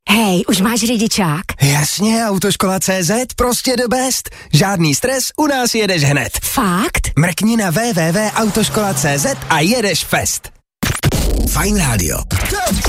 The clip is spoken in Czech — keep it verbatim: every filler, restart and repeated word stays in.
Hej, už máš řidičák? Jasně, Autoškola tečka cé zet, prostě the best. Žádný stres, u nás jedeš hned. Fakt? Mrkni na w w w tečka autoškola tečka cé zet a jedeš fest. Fajn rádio.